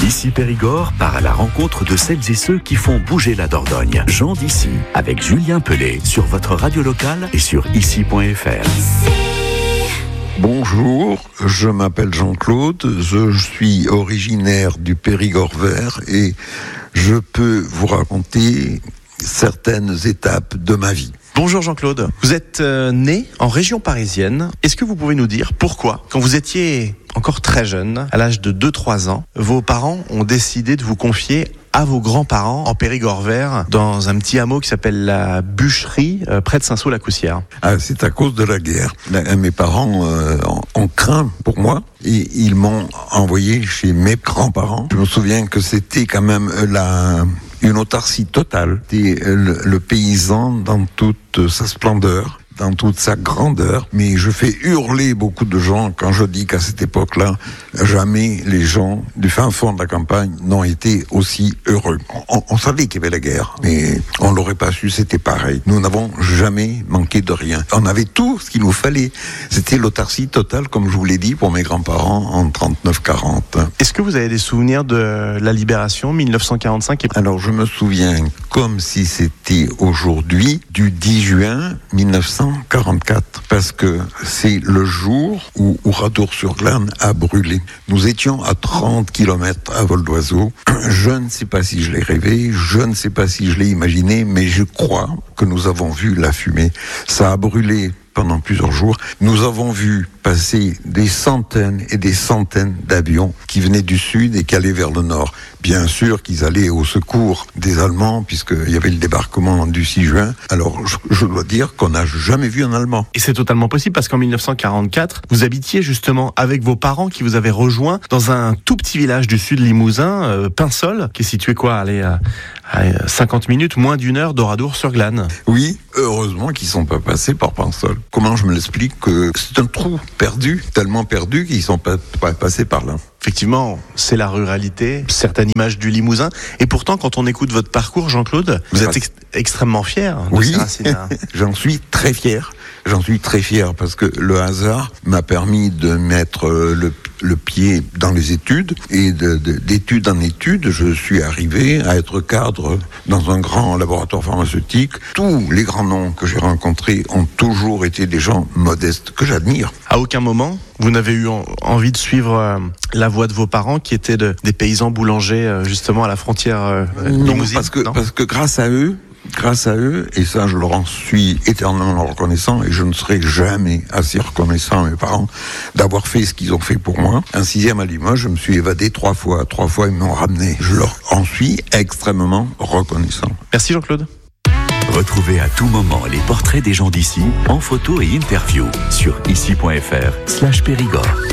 Ici Périgord part à la rencontre de celles et ceux qui font bouger la Dordogne. Gens d'ici, avec Julien Pellet, sur votre radio locale et sur ici.fr. Bonjour, je m'appelle Jean-Claude, je suis originaire du Périgord vert et je peux vous raconter certaines étapes de ma vie. Bonjour Jean-Claude, vous êtes né en région parisienne. Est-ce que vous pouvez nous dire pourquoi, quand vous étiez encore très jeune, à l'âge de 2-3 ans, vos parents ont décidé de vous confier à vos grands-parents en Périgord vert, dans un petit hameau qui s'appelle la Bûcherie, près de Saint-Saul-la-Coussière? C'est à cause de la guerre. Mes parents ont craint pour moi et ils m'ont envoyé chez mes grands-parents. Je me souviens que c'était quand même une autarcie totale. C'était le paysan dans toute sa splendeur, dans toute sa grandeur, mais je fais hurler beaucoup de gens quand je dis qu'à cette époque-là, jamais les gens du fin fond de la campagne n'ont été aussi heureux. On savait qu'il y avait la guerre, mais on l'aurait pas su, c'était pareil. Nous n'avons jamais manqué de rien. On avait tout ce qu'il nous fallait. C'était l'autarcie totale, comme je vous l'ai dit, pour mes grands-parents en 39-40. Est-ce que vous avez des souvenirs de la libération 1945 ? Alors je me souviens, comme si c'était aujourd'hui, du 10 juin 1944, parce que c'est le jour où Oradour-sur-Glane a brûlé. Nous étions à 30 km à vol d'oiseau. Je ne sais pas si je l'ai rêvé, je ne sais pas si je l'ai imaginé, mais je crois que nous avons vu la fumée. Ça a brûlé pendant plusieurs jours. Nous avons vu passer des centaines et des centaines d'avions qui venaient du sud et qui allaient vers le nord. Bien sûr qu'ils allaient au secours des Allemands, puisqu'il y avait le débarquement du 6 juin. Alors, je dois dire qu'on n'a jamais vu un Allemand. Et c'est totalement possible, parce qu'en 1944, vous habitiez justement avec vos parents qui vous avaient rejoint dans un tout petit village du sud Limousin, Pinsol, qui est situé à 50 minutes, moins d'une heure d'Oradour-sur-Glane. Oui, heureusement qu'ils ne sont pas passés par Pinsol. Comment je me l'explique que c'est un trou perdu, tellement perdu qu'ils ne sont pas passés par là. Effectivement, c'est la ruralité, certaines images du Limousin. Et pourtant, quand on écoute votre parcours, Jean-Claude, vous êtes extrêmement fier de ces racines. J'en suis très fier. J'en suis très fier parce que le hasard m'a permis de mettre le pied dans les études. Et d'étude en étude, je suis arrivé à être cadre dans un grand laboratoire pharmaceutique. Tous les grands noms que j'ai rencontrés ont toujours été des gens modestes que j'admire. À aucun moment, vous n'avez eu envie de suivre la voie de vos parents qui étaient des paysans boulangers justement à la frontière limousine? Parce que grâce à eux, et ça je leur en suis éternellement reconnaissant, et je ne serai jamais assez reconnaissant à mes parents d'avoir fait ce qu'ils ont fait pour moi. Un 6e à Limoges, je me suis évadé 3 fois ils m'ont ramené. Je leur en suis extrêmement reconnaissant. Merci Jean-Claude. Retrouvez à tout moment les portraits des gens d'ici en photo et interview sur ici.fr/Périgord.